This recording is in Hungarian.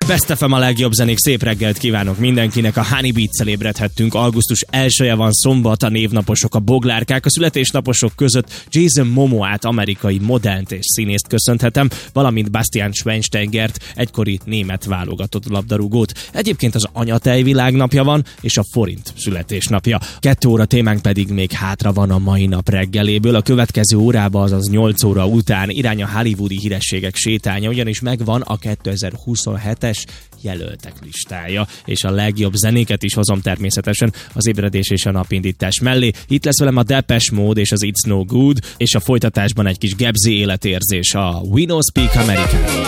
Best FM a legjobb zenék, szép reggelt kívánok mindenkinek. A Honey Beats-szel ébredhettünk. Augusztus 1-e van, szombat, a névnaposok, a boglárkák, a születésnaposok között Jason Momoát, amerikai modellt és színészt köszönhetem, valamint Bastian Schweinsteigert, egykori német válogatott labdarúgót. Egyébként az anyatej világnapja van, és a forint születésnapja. 2 óra témánk pedig még hátra van a mai nap reggeléből. A következő órába, azaz 8 óra után irány a hollywoodi hírességek sétánya, ugyanis megvan a 2027-es jelöltek listája, és a legjobb zenéket is hozom természetesen az ébredés és a napindítás mellé. Itt lesz velem a Depeche Mode és az It's No Good, és a folytatásban egy kis Gebzi életérzés, a We No Speak American.